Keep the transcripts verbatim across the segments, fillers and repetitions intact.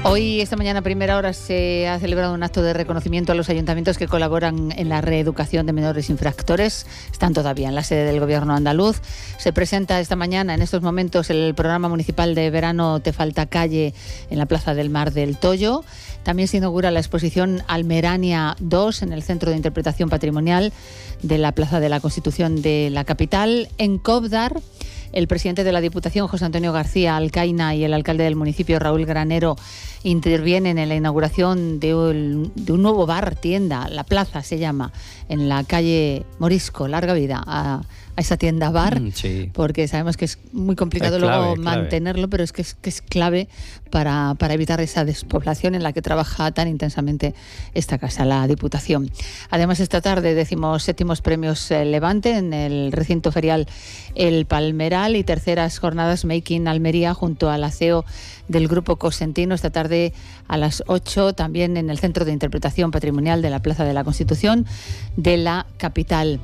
Hoy, esta mañana, a primera hora, se ha celebrado un acto de reconocimiento a los ayuntamientos que colaboran en la reeducación de menores infractores. Están todavía en la sede del Gobierno andaluz. Se presenta esta mañana, en estos momentos, el programa municipal de verano Te Falta Calle en la Plaza del Mar del Toyo. También se inaugura la exposición Almerania dos en el Centro de Interpretación Patrimonial de la Plaza de la Constitución de la capital. En Cobdar, el presidente de la Diputación, José Antonio García Alcaina, y el alcalde del municipio, Raúl Granero, intervienen en la inauguración de un, de un nuevo bar, tienda, La Plaza se llama, en la calle Morisco. Larga vida a, a esa tienda bar, mm, sí. porque sabemos que es muy complicado es clave, luego es clave. mantenerlo, pero es que es, que es clave para, para evitar esa despoblación en la que trabaja tan intensamente esta casa, la Diputación. Además, esta tarde, decimos séptimos premios eh, Levante en el recinto ferial El Palmeral y terceras jornadas Making Almería junto al A C E O del Grupo Cosentino. Esta tarde a las ocho, también en el Centro de Interpretación Patrimonial de la Plaza de la Constitución de la capital.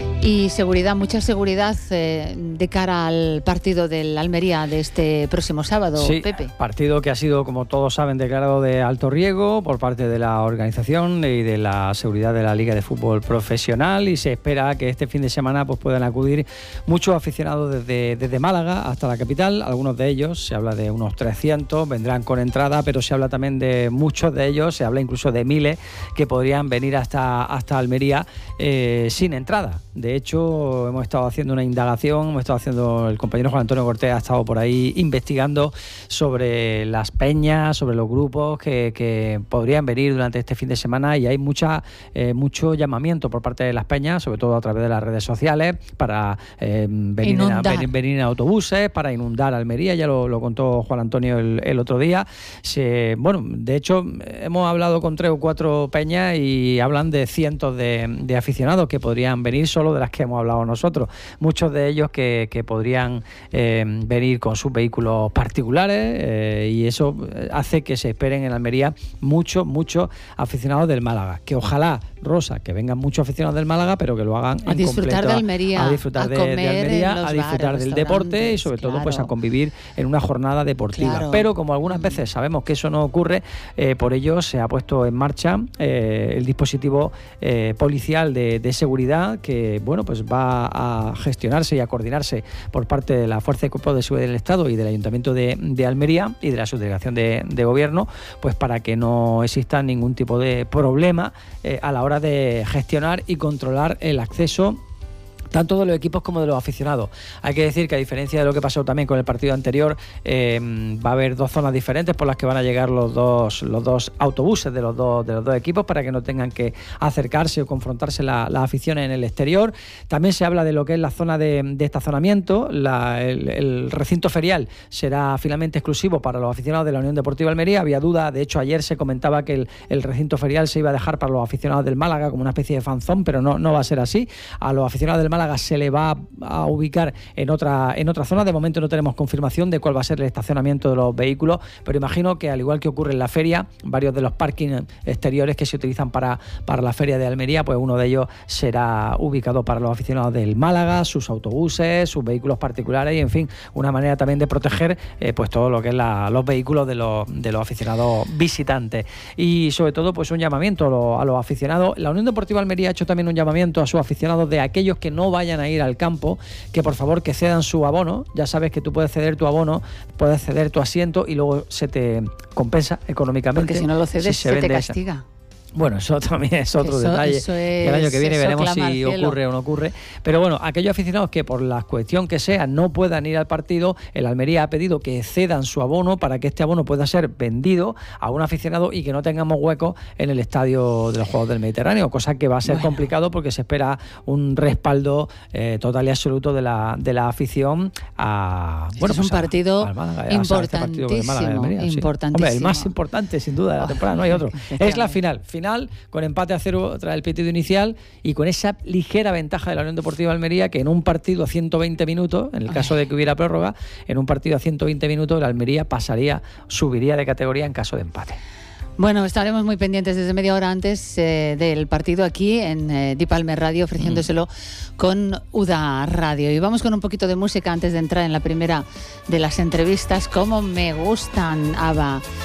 Y seguridad, mucha seguridad eh, de cara al partido del Almería de este próximo sábado, sí, Pepe. Partido que ha sido, como todos saben, declarado de alto riesgo por parte de la organización y de la seguridad de la Liga de Fútbol Profesional, y se espera que este fin de semana pues puedan acudir muchos aficionados desde, desde Málaga hasta la capital. Algunos de ellos, se habla de unos trescientos, vendrán con entrada, pero se habla también de muchos de ellos, se habla incluso de miles que podrían venir hasta, hasta Almería eh, sin entrada. De hecho, hemos estado haciendo una indagación, hemos estado haciendo, el compañero Juan Antonio Cortés ha estado por ahí investigando sobre las peñas, sobre los grupos que, que podrían venir durante este fin de semana, y hay mucha, eh, mucho llamamiento por parte de las peñas, sobre todo a través de las redes sociales, para eh, venir, en, venir, venir en autobuses, para inundar Almería. Ya lo, lo contó Juan Antonio el, el otro día. Se, bueno, de hecho, hemos hablado con tres o cuatro peñas y hablan de cientos de, de aficionados que podrían venir, solo de las que hemos hablado nosotros. Muchos de ellos que, que podrían eh, venir con sus vehículos particulares, eh, y eso hace que se esperen en Almería muchos, muchos aficionados del Málaga. Que ojalá, Rosa, que vengan muchos aficionados del Málaga, pero que lo hagan a en disfrutar completo, de Almería, a disfrutar a de, comer de Almería, en los a disfrutar bares, del deporte y sobre claro. todo pues a convivir en una jornada deportiva. Claro. Pero como algunas veces sabemos que eso no ocurre, eh, por ello se ha puesto en marcha eh, el dispositivo eh, policial de, de seguridad, que bueno pues va a gestionarse y a coordinarse por parte de la Fuerza de Cuerpo de Seguridad del Estado y del Ayuntamiento de, de Almería y de la Subdelegación de, de Gobierno, pues para que no exista ningún tipo de problema eh, a la hora de gestionar y controlar el acceso tanto de los equipos como de los aficionados. Hay que decir que, a diferencia de lo que pasó también con el partido anterior, eh, va a haber dos zonas diferentes por las que van a llegar los dos los dos autobuses de los dos de los dos equipos, para que no tengan que acercarse o confrontarse la, las aficiones en el exterior. También se habla de lo que es la zona de, de estacionamiento. La, el, el recinto ferial será finalmente exclusivo para los aficionados de la Unión Deportiva Almería. Había duda, de hecho ayer se comentaba que el, el recinto ferial se iba a dejar para los aficionados del Málaga como una especie de fanzón, pero no, no va a ser así. A los aficionados del Málaga se le va a ubicar en otra en otra zona. De momento no tenemos confirmación de cuál va a ser el estacionamiento de los vehículos, pero imagino que, al igual que ocurre en la feria, varios de los parkings exteriores que se utilizan para, para la feria de Almería, pues uno de ellos será ubicado para los aficionados del Málaga, sus autobuses, sus vehículos particulares, y en fin, una manera también de proteger eh, pues todo lo que es la, los vehículos de los, de los aficionados visitantes. Y sobre todo pues un llamamiento a los, a los aficionados. La Unión Deportiva Almería ha hecho también un llamamiento a sus aficionados, de aquellos que no vayan a ir al campo, que por favor que cedan su abono. Ya sabes que tú puedes ceder tu abono, puedes ceder tu asiento y luego se te compensa económicamente. Porque si no lo cedes, si se, se te esa. castiga. Bueno, eso también es otro eso, detalle. Eso es, el año que viene veremos si cielo. ocurre o no ocurre. Pero bueno, aquellos aficionados que por la cuestión que sea no puedan ir al partido, el Almería ha pedido que cedan su abono para que este abono pueda ser vendido a un aficionado y que no tengamos huecos en el estadio de los Juegos del Mediterráneo, cosa que va a ser bueno. complicado, porque se espera un respaldo eh, total y absoluto de la, de la afición a... Este Bueno, es un pues partido a, a Málaga, importantísimo, este Málaga, Almería, importantísimo. Sí. Hombre, el más importante sin duda de la temporada, no hay otro. Es la final, final con empate a cero tras el pitido inicial, y con esa ligera ventaja de la Unión Deportiva Almería, que en un partido a ciento veinte minutos, en el caso de que hubiera prórroga, en un partido a ciento veinte minutos la Almería pasaría, subiría de categoría en caso de empate. Bueno, estaremos muy pendientes desde media hora antes eh, del partido aquí en eh, Deep Almer Radio, ofreciéndoselo mm. con UDA Radio. Y vamos con un poquito de música antes de entrar en la primera de las entrevistas. Cómo me gustan, Ava.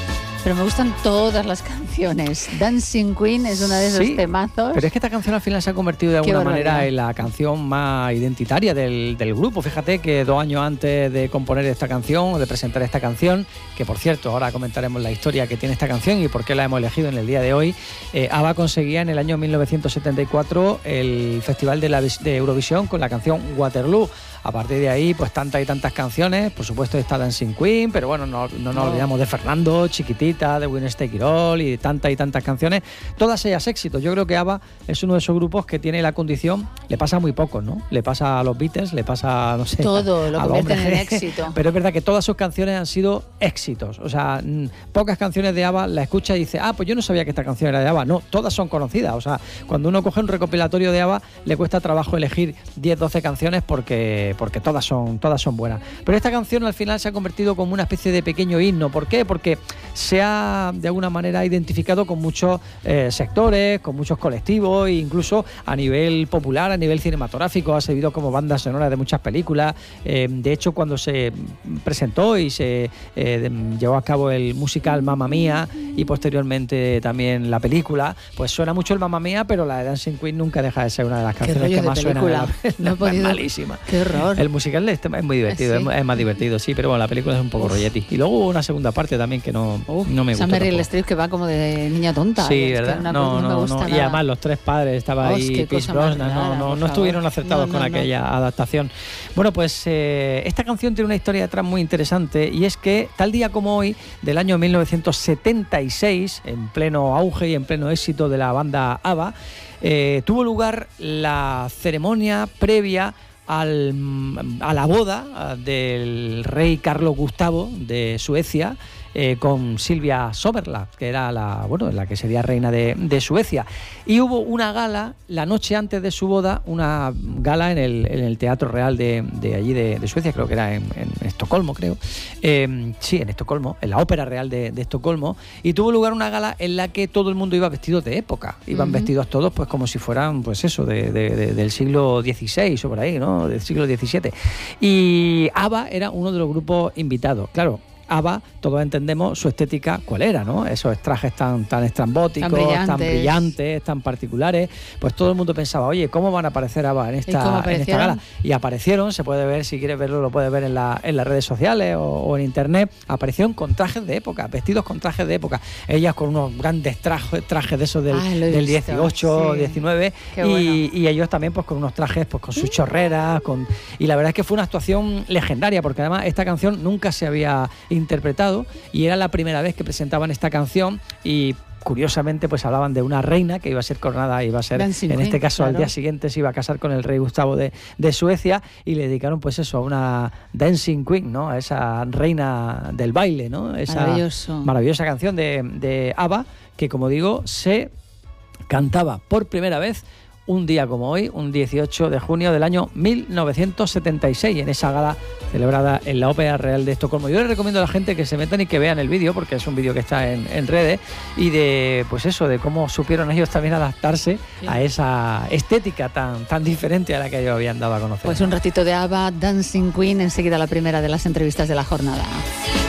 Pero me gustan todas las canciones. Dancing Queen es una de esos sí, temazos. Pero es que esta canción al final se ha convertido de alguna manera en la canción más identitaria del, del grupo. Fíjate que dos años antes de componer esta canción, o de presentar esta canción, que por cierto, ahora comentaremos la historia que tiene esta canción y por qué la hemos elegido en el día de hoy, eh, ABBA conseguía en el año mil novecientos setenta y cuatro el Festival de, la, de Eurovisión con la canción Waterloo. A partir de ahí, pues tantas y tantas canciones, por supuesto está Dancing Queen, pero bueno, no, no nos no. olvidamos de Fernando, Chiquitita, de Winner Take It All y tantas y tantas canciones, todas ellas éxitos. Yo creo que ABBA es uno de esos grupos que tiene la condición, le pasa a muy pocos, ¿no? Le pasa a los Beatles, le pasa, no sé, todo, a, lo a convierten en éxito. Pero es verdad que todas sus canciones han sido éxitos, o sea, mmm, pocas canciones de ABBA la escucha y dice, ah, pues yo no sabía que esta canción era de ABBA. No, todas son conocidas, o sea, cuando uno coge un recopilatorio de ABBA le cuesta trabajo elegir diez, doce canciones porque, porque todas son todas son buenas. Pero esta canción al final se ha convertido como una especie de pequeño himno. ¿Por qué? Porque se ha de alguna manera identificado con muchos eh, sectores, con muchos colectivos e incluso a nivel popular, a nivel cinematográfico, ha servido como banda sonora de muchas películas. Eh, de hecho, cuando se presentó y se eh, llevó a cabo el musical Mamma Mía y posteriormente también la película, pues suena mucho el Mamma Mía, pero la de Dancing Queen nunca deja de ser una de las canciones que más suena. No he podido... Es malísima. Qué horror. El musical es muy divertido, ¿Sí? es, es más divertido, sí, pero bueno, la película es un poco rolletti. Y luego hubo una segunda parte también que no, Uf, no me gusta. Meryl Streep que va como de niña tonta. Sí, ¿verdad? No, no, no, no. no. Y además los tres padres, estaba oh, ahí Pierce Brosnan, no, no, no estuvieron acertados no, no, con no. aquella adaptación. Bueno, pues eh, esta canción tiene una historia detrás muy interesante y es que tal día como hoy, del año mil novecientos setenta y seis, en pleno auge y en pleno éxito de la banda ABBA, eh, tuvo lugar la ceremonia previa Al, a la boda del rey Carlos Gustavo de Suecia eh, con Silvia Sommerlath, que era la, bueno, la que sería reina de, de Suecia. Y hubo una gala la noche antes de su boda, una gala en el, en el Teatro Real de, de allí de, de Suecia, creo que era en, en Estocolmo, creo. Eh, sí, en Estocolmo, en la Ópera Real de, de Estocolmo. Y tuvo lugar una gala en la que todo el mundo iba vestido de época. Iban uh-huh. vestidos todos pues como si fueran, pues eso, de, de, de, del siglo dieciséis o por ahí, ¿no? Del siglo diecisiete. Y ABBA era uno de los grupos invitados. Claro, ABBA, todos entendemos su estética cuál era, ¿no? Esos trajes tan, tan estrambóticos, tan brillantes. tan brillantes, tan particulares. Pues todo el mundo pensaba, oye, ¿cómo van a aparecer ABBA en esta, en esta gala? Y aparecieron, se puede ver, si quieres verlo, lo puedes ver en, la, en las redes sociales o, o en internet. Aparecieron con trajes de época, vestidos con trajes de época. Ellas con unos grandes trajes, trajes de esos del, ah, del dieciocho, sí. diecinueve. Y, bueno. y ellos también pues con unos trajes, pues con sus chorreras. Con, y la verdad es que fue una actuación legendaria, porque además esta canción nunca se había interpretado y era la primera vez que presentaban esta canción y curiosamente pues hablaban de una reina que iba a ser coronada, iba a ser Dancing en Queen, este caso claro. al día siguiente se iba a casar con el rey Gustavo de, de Suecia y le dedicaron pues eso a una Dancing Queen, ¿no? A esa reina del baile, ¿no? Esa Maravilloso. maravillosa canción de, de ABBA que, como digo, se cantaba por primera vez un día como hoy, un dieciocho de junio del año mil novecientos setenta y seis, en esa gala celebrada en la Ópera Real de Estocolmo. Yo les recomiendo a la gente que se metan y que vean el vídeo, porque es un vídeo que está en, en redes, y de pues eso, de cómo supieron ellos también adaptarse sí. a esa estética tan, tan diferente a la que ellos habían dado a conocer. Pues un ratito de ABBA, Dancing Queen, enseguida la primera de las entrevistas de la jornada.